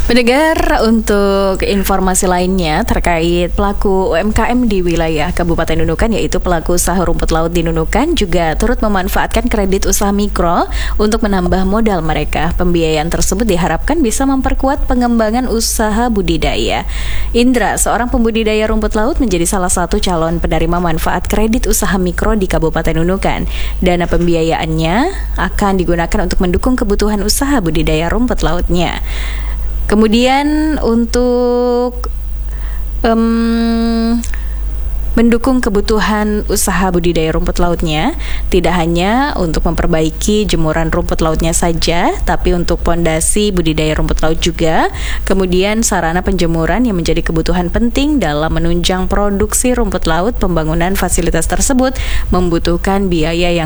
Pendengar, untuk informasi lainnya terkait pelaku UMKM di wilayah Kabupaten Nunukan, yaitu pelaku usaha rumput laut di Nunukan, juga turut memanfaatkan kredit usaha mikro untuk menambah modal mereka. Pembiayaan tersebut diharapkan bisa memperkuat pengembangan usaha budidaya. Indra, seorang pembudidaya rumput laut, menjadi salah satu calon penerima manfaat kredit usaha mikro di Kabupaten Nunukan. Dana pembiayaannya akan digunakan untuk mendukung kebutuhan usaha budidaya rumput lautnya. Kemudian untuk mendukung kebutuhan usaha budidaya rumput lautnya, tidak hanya untuk memperbaiki jemuran rumput lautnya saja, tapi untuk pondasi budidaya rumput laut juga. Kemudian sarana penjemuran yang menjadi kebutuhan penting dalam menunjang produksi rumput laut. Pembangunan fasilitas tersebut membutuhkan biaya yang